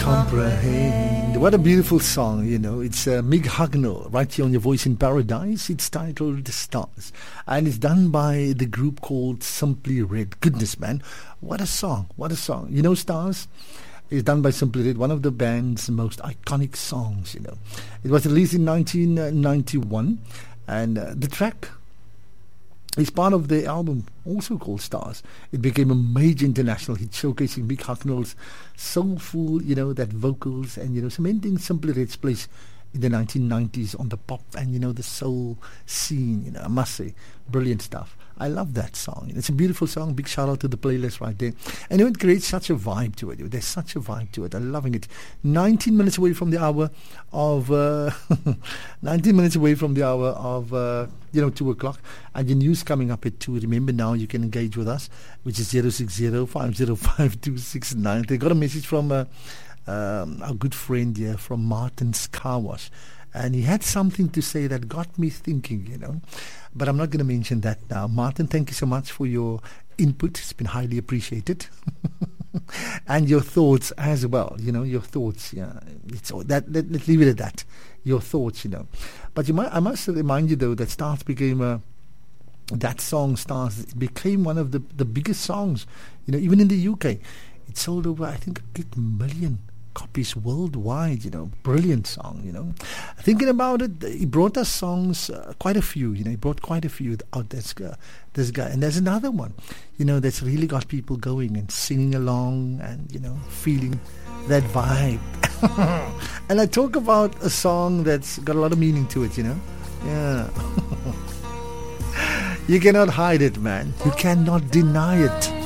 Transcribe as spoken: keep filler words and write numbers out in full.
comprehend. What a beautiful song, you know. It's uh, Mick Hucknall, right here on Your Voice in Paradise. It's titled Stars. And it's done by the group called Simply Red. Goodness, man. What a song. What a song. You know, Stars is done by Simply Red, one of the band's most iconic songs, you know. It was released in nineteen ninety-one. And uh, the track is part of the album, also called Stars. It became a major international hit, showcasing Mick Hucknall's soulful, you know, that vocals and, you know, cementing Simply Red's place in the nineteen nineties on the pop and, you know, the soul scene. You know, I must say, brilliant stuff. I love that song. It's a beautiful song. Big shout out to the playlist right there. And you know, it creates such a vibe to it. There's such a vibe to it. I'm loving it. nineteen minutes away from the hour of, uh, nineteen minutes away from the hour of, uh, you know, two o'clock. And your news coming up at two. Remember now, you can engage with us, which is zero six zero, five zero five, two six nine. They got a message from uh, um, our good friend here from Martin's Car Wash. And he had something to say that got me thinking, you know. But I'm not going to mention that now. Martin, thank you so much for your input. It's been highly appreciated. And your thoughts as well, you know, your thoughts. Yeah, it's all that. Let, let's leave it at that. Your thoughts, you know. But you might, I must remind you, though, that Stars became a, that song, Stars, it became one of the, the biggest songs, you know, even in the U K. It sold over, I think, a million copies worldwide, you know. Brilliant song, you know. Thinking about it, he brought us songs, uh, quite a few, you know. He brought quite a few out, this guy, this guy. And there's another one, you know, that's really got people going and singing along and, you know, feeling that vibe. And I talk about a song that's got a lot of meaning to it, you know. Yeah. You cannot hide it, man. You cannot deny it.